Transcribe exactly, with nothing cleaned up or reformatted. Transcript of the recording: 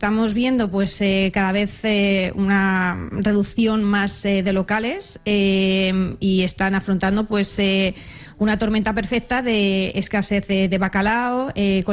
estamos viendo pues eh, cada vez eh, una reducción más eh, de locales eh, y están afrontando pues eh, una tormenta perfecta de escasez de, de bacalao, eh, con